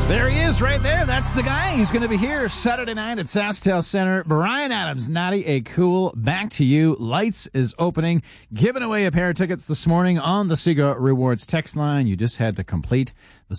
There he is right there. That's the guy. He's going to be here Saturday night at SaskTel Center. Bryan Adams, Natty A. Cool, back to you. Lights is opening. Giving away a pair of tickets this morning on the Sega Rewards text line. You just had to complete the